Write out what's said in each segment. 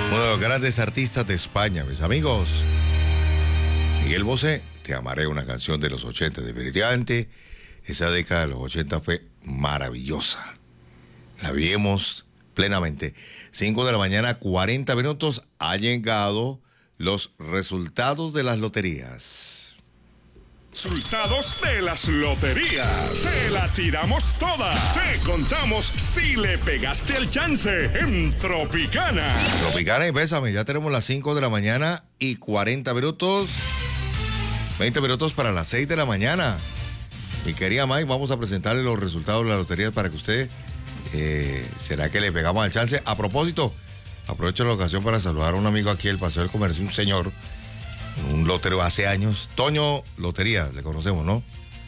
Uno de los grandes artistas de España, mis amigos. Miguel Bosé, Te amaré, una canción de los 80. Definitivamente, esa década de los 80 fue maravillosa. La vivimos plenamente. 5 de la mañana, 40 minutos. Han llegado los resultados de las loterías. Resultados de las loterías. Te la tiramos toda. Te contamos si le pegaste el chance en Tropicana. Tropicana y Bésame, ya tenemos las 5 de la mañana y 40 minutos. 20 minutos para las 6 de la mañana. Mi querida Mike, vamos a presentarle los resultados de las loterías para que usted... ¿será que le pegamos al chance? A propósito, aprovecho la ocasión para saludar a un amigo aquí del Paseo del Comercio, un señor, un lotero hace años, Toño Lotería, le conocemos, ¿no?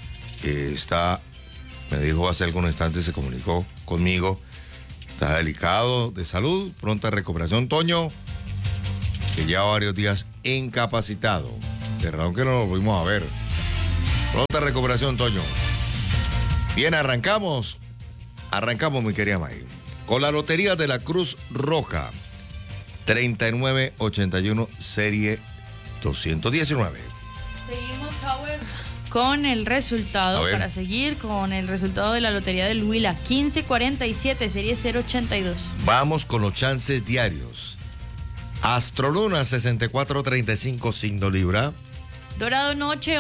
Me dijo hace algún instante, se comunicó conmigo, está delicado de salud, pronta recuperación. Toño, que lleva varios días incapacitado, de razón que no lo volvimos a ver. Pronta recuperación, Toño. Bien, arrancamos, mi querida May, con la Lotería de la Cruz Roja, 3981, serie 219. Seguimos, Howard, con el resultado, para seguir con el resultado de la Lotería del Huila, 1547, serie 082. Vamos con los chances diarios. Astroluna, 6435, signo Libra. Dorado Noche,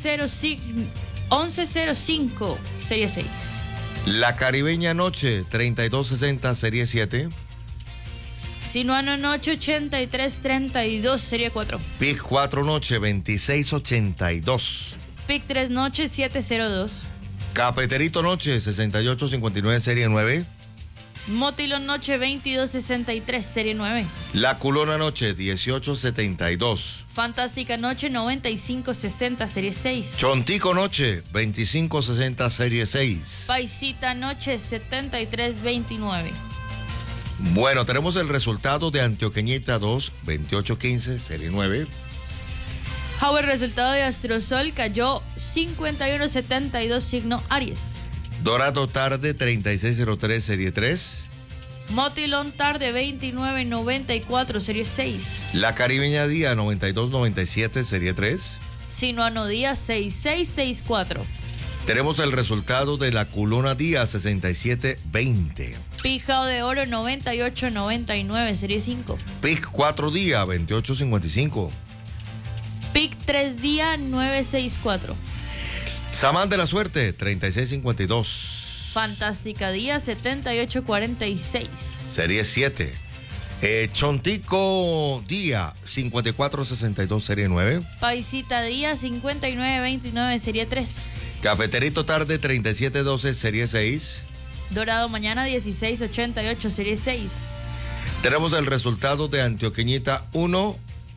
1105, serie 6. La Caribeña Noche, 3260, serie 7. Sinuano Noche, 8332, serie 4. Pic 4 Noche, 2682. Pic 3 Noche, 702. Cafeterito Noche, 6859, serie 9. Motilón Noche, 2263, serie 9. La Culona Noche, 1872. Fantástica Noche, 9560, serie 6. Chontico Noche, 2560, serie 6. Paisita Noche, 7329. Bueno, tenemos el resultado de Antioqueñita 2, 2815, serie 9. El resultado de Astrosol cayó 5172, signo Aries. Dorado Tarde, 3603, serie 3. Motilón Tarde, 2994, serie 6. La Caribeña Día, 9297, serie 3. Sinuano Día, 6664. Tenemos el resultado de la Culona Día, 6720. Pijao de Oro, 9899, serie 5. Pic 4 Día, 2855. Pic 3 Día, 964. Samán de la Suerte, 3652. Fantástica Día, 7846. Serie 7. Chontico Día, 5462, serie 9. Paisita Día, 5929, serie 3. Cafeterito Tarde, 3712, serie 6. Dorado Mañana, 1688, serie 6. Tenemos el resultado de Antioqueñita 1,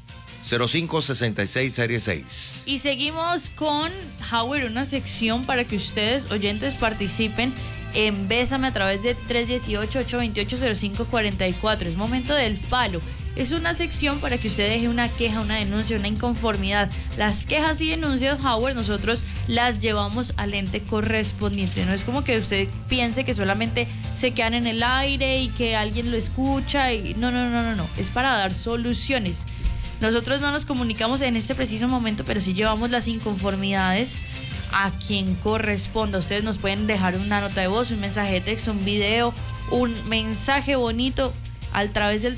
0566, serie 6. Y seguimos con Howard, una sección para que ustedes, oyentes, participen en Bésame a través de 318-828-0544. Es momento del palo. Es una sección para que usted deje una queja, una denuncia, una inconformidad. Las quejas y denuncias, Howard, nosotros las llevamos al ente correspondiente. No es como que usted piense que solamente se quedan en el aire y que alguien lo escucha. No. Es para dar soluciones. Nosotros no nos comunicamos en este preciso momento, pero sí llevamos las inconformidades a quien corresponda. Ustedes nos pueden dejar una nota de voz, un mensaje de texto, un video, un mensaje bonito a través del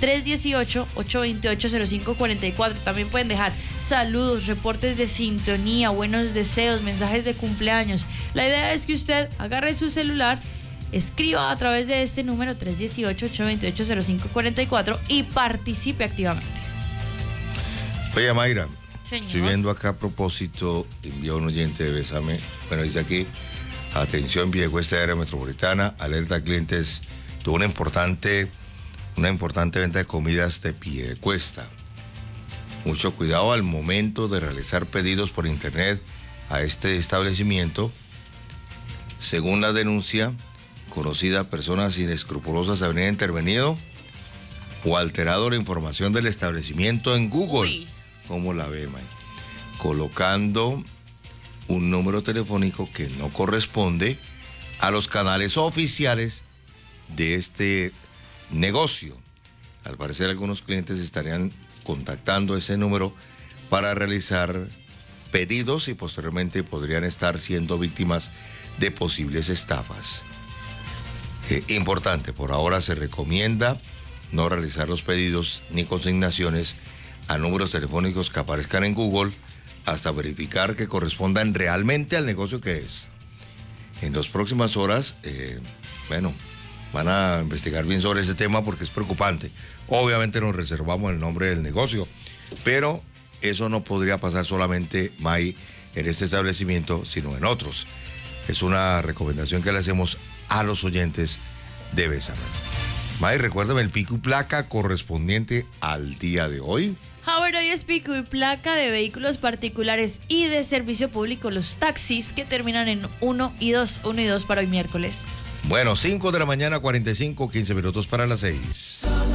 318-828-0544. También pueden dejar saludos, reportes de sintonía, buenos deseos, mensajes de cumpleaños. La idea es que usted agarre su celular, escriba a través de este número 318-828-0544 y participe activamente. Oye, Mayra, señor, estoy viendo acá a propósito, envió un oyente de Bésame, bueno, dice aquí, atención, Viedecuesta Área Metropolitana, alerta a clientes de una importante venta de comidas de Piedecuesta. Mucho cuidado al momento de realizar pedidos por internet a este establecimiento. Según la denuncia conocida, personas inescrupulosas habrían intervenido o alterado la información del establecimiento en Google. Uy. ¿Cómo la ve, Mike? Colocando un número telefónico que no corresponde a los canales oficiales de este negocio. al parecer algunos clientes estarían contactando ese número para realizar pedidos y posteriormente podrían estar siendo víctimas de posibles estafas. Importante, por ahora se recomienda no realizar los pedidos ni consignaciones a números telefónicos que aparezcan en Google hasta verificar que correspondan realmente al negocio que es. En las próximas horas, van a investigar bien sobre ese tema porque es preocupante. Obviamente nos reservamos el nombre del negocio, pero eso no podría pasar solamente, May, en este establecimiento, sino en otros. Es una recomendación que le hacemos a los oyentes de Bésame. May, recuérdame el pico y placa correspondiente al día de hoy. Howard, hoy es pico y placa de vehículos particulares y de servicio público, los taxis, que terminan en 1 y 2 para hoy miércoles. Bueno, 5 de la mañana, 45, 15 minutos para las 6.